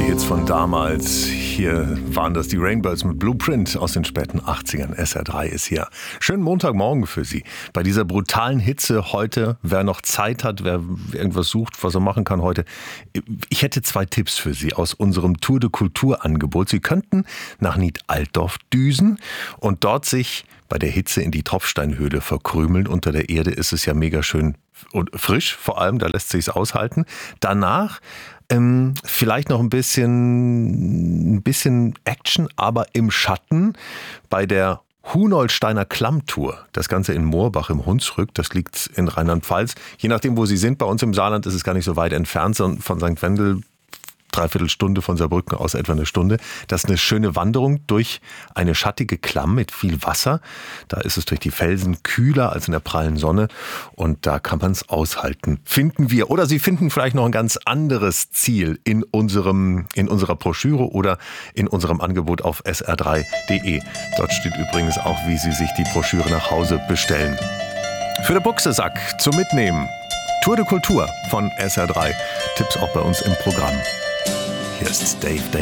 Hits von damals. Hier waren das die Rainbirds mit Blueprint aus den späten 80ern. SR3 ist hier. Schönen Montagmorgen für Sie. Bei dieser brutalen Hitze heute, wer noch Zeit hat, wer irgendwas sucht, was er machen kann heute. Ich hätte 2 Tipps für Sie aus unserem Tour de Kultur Angebot. Sie könnten nach Nied-Altdorf düsen und dort sich bei der Hitze in die Tropfsteinhöhle verkrümeln. Unter der Erde ist es ja mega schön und frisch, vor allem, da lässt sich's aushalten. Danach vielleicht noch ein bisschen Action, aber im Schatten bei der Hunolsteiner Klammtour. Das Ganze in Moorbach im Hunsrück, das liegt in Rheinland-Pfalz. Je nachdem, wo Sie sind, bei uns im Saarland ist es gar nicht so weit entfernt, sondern von St. Wendel 3/4 Stunde, von Saarbrücken aus etwa eine Stunde. Das ist eine schöne Wanderung durch eine schattige Klamm mit viel Wasser. Da ist es durch die Felsen kühler als in der prallen Sonne und da kann man es aushalten. Finden wir. Oder Sie finden vielleicht noch ein ganz anderes Ziel in unserer Broschüre oder in unserem Angebot auf sr3.de. Dort steht übrigens auch, wie Sie sich die Broschüre nach Hause bestellen. Für den Buchsesack zum Mitnehmen. Tour de Kultur von SR3. Tipps auch bei uns im Programm. Hier ist Dave.